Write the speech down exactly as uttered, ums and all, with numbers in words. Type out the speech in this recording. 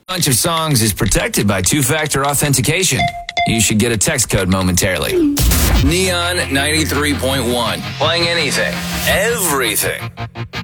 bunch of songs is protected by two-factor authentication. You should get a text code momentarily. Neon ninety-three point one. Playing anything, everything.